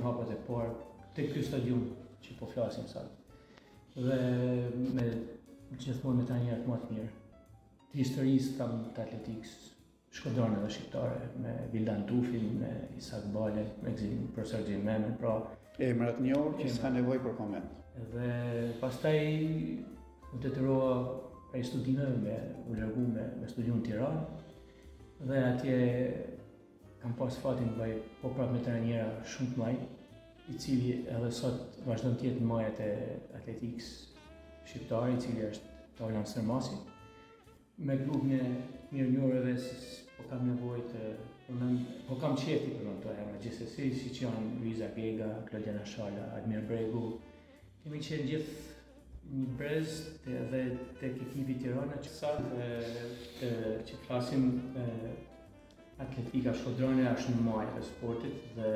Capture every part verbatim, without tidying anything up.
hapat e parë tek ky stadium që po flasim sot. Dhe me gjithmonë me trajnerët më të mirë. Të historisë tam të atletikës shkodrone dhe shqiptare, me Vildan Tufin, me Isak Bale, me profesor Xhim Memën, pra emrat njohur që s'ka nevojë për koment. Dhe pastaj u detyrova prej studimeve me u largu me, me studium në Tiranë dhe atje kam pas fatin të bëj po prapë me trajnera shumë të mëdhenj, i cili edhe sot vazhdon të jetë në majat e atletikës shqiptare, i cili është Taulan Stërmasi. Me grupin e mirënjohurave po kam nevojë të përmend, po kam qejf të përmend këto emra gjithsesi, siç janë Luiza Gega, Klodiana Shala, Admir Bregu. Kemi qenë gjithë një brez të, edhe tek ekipi Tirana që sa të, të që flasim e, atletika shkodrone është në majë e sportit dhe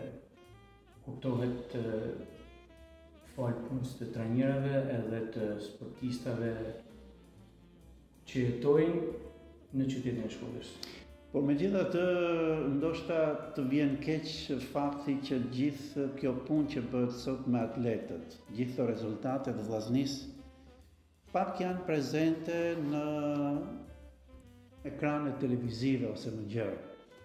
kuptohet të falë punës të trajnerave edhe të sportistave që jetojnë në qytetin e Shkodrës. Por megjithatë, ndoshta të vjen keq fakti që gjithë kjo punë që bëhet sot me atletët, gjithë këto rezultate të vllaznisë, pak janë prezente në ekranet televizive ose në gjerë.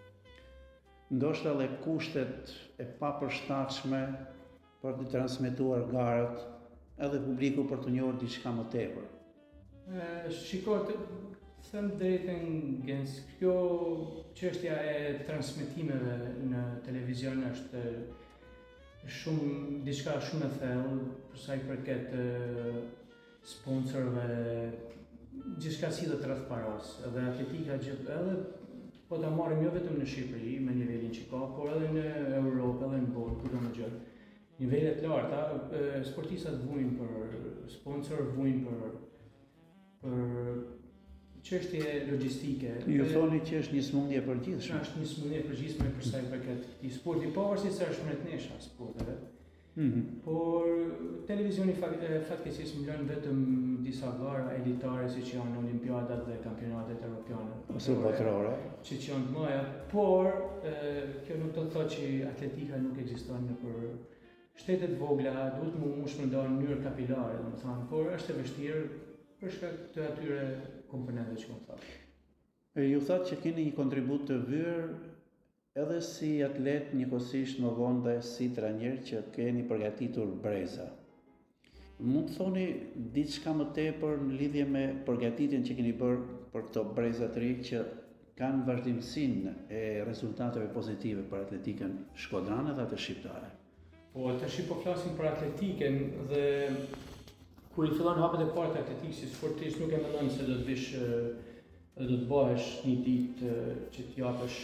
Ndoshta dhe kushtet e papërshtatshme për të transmetuar garat, edhe publiku për të njohur diçka më tepër. Shikoj, them drejtën gens, kjo çështja e transmetimeve në televizion është shumë diçka shumë e thellë për sa i përket sponsorëve, gjithçka sillet rreth paras, edhe atletika gjithë, edhe po ta marrim jo vetëm në Shqipëri me nivelin që ka, por edhe në Europë, edhe në botë, kudo në gjë. Nivele të larta, sportistat vujnë për sponsor, vujnë për për çështje logjistike. Ju thoni që është një smundje e përgjithshme. Është një smundje e përgjithshme për sa i përket këtij sporti, pavarësisht se është mretnesha sporteve. Mm-hmm. Por televizioni fatkeqësisht më lën vetëm disa gara elitare siç janë olimpiadat dhe kampionatet evropiane ose botërore, që janë të mëdha, por e, kjo nuk do të thotë që atletika nuk ekziston nëpër shtetet vogla, duhet më u shpërndar në mënyrë kapilare, domethënë, por është e vështirë për shkak të atyre komponenteve që më thash. Ju thatë që keni një kontribut të vyrë edhe si atlet njëkohësisht më vonë dhe si trajner që keni përgatitur breza. Mund të thoni diçka më tepër në lidhje me përgatitjen që keni bërë për këto breza të ri që kanë vazhdimsinë e rezultateve pozitive për atletikën shkodrane dhe atë shqiptare? Po, tash po flasim për atletikën dhe kur i fillon hapet e parë të atletikës si sportist nuk e mendon se do të vish dhe do të bëhesh një ditë që të japësh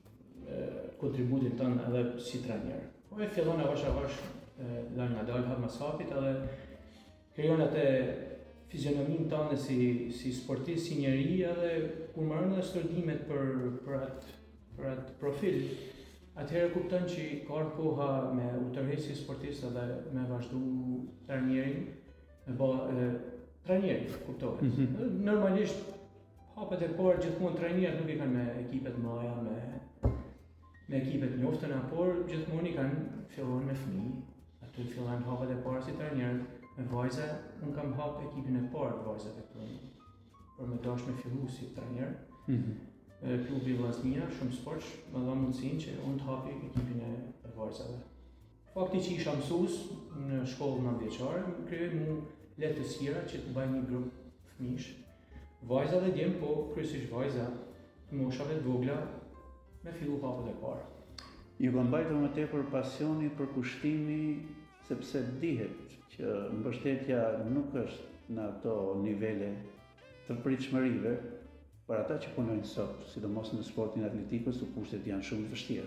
kontributin tënd edhe si trajner. Po e fillon avash avash dal nga dal hap mas hapit edhe krijon atë fizionominë tënde si si sportist, si njeri edhe kur marrën edhe studimet për për atë për atë profil, atëherë kupton që ka koha me u tërheqë si sportist edhe me vazhdu trajnerin, me bë trajner, kuptohet. Mm-hmm. Normalisht hapet e parë gjithmonë trajnerët nuk i kanë me ekipet mëdha, me me ekipet njoftëna, por gjithmonë i kanë filluar me fëmijë. Aty fillojnë hapet e parë si trajner, me vajza, unë kam hap ekipin e parë të vajzave për për me dash me fillu si trajner. Mm-hmm. Klubi Vllaznia, shumë sports, më dha mundësinë që unë të hapi ekipin e, e vajzave. Fakti që isha mësues në shkollë nëntëdhjeçare, më krijoi mu lehtësira që të bëj një grup fëmijësh. Vajza dhe djem, po kryesisht vajza të moshave të vogla me fillu hapet e parë. Ju ka mbajtur më tepër pasioni për kushtimi, sepse dihet që mbështetja nuk është në ato nivele të pritshmërive për ata që punojnë sot, sidomos në sportin atletikës, ku kushtet janë shumë të vështira.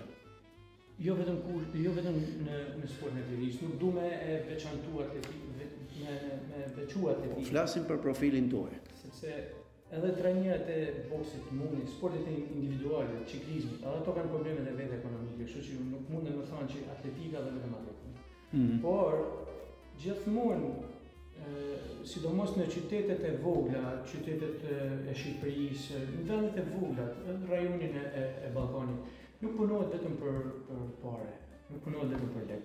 Jo vetëm kur, jo vetëm në në sportin atletik, nuk du me e veçantu atletik, me me veçu atletik. Flasim për profilin tuaj. Sepse edhe trajnerët e boksit mundi, sportet individuale, ciklizmit, edhe ato kanë problemet e vetë ekonomike, kështu që nuk mundem të thonë që atletika dhe vetëm atletika. Mm-hmm. Por gjithmonë, sidomos në qytetet e vogla, qytetet e Shqipërisë, në vendet e vogla, në rajonin e, e, e Ballkanit, nuk punohet vetëm për për parë, nuk punohet vetëm për lek.